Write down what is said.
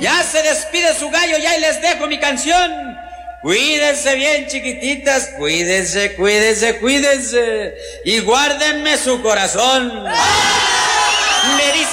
Ya se despide su gallo, ya y les dejo mi canción. Cuídense bien, chiquititas, cuídense, cuídense, cuídense. Y guárdenme su corazón.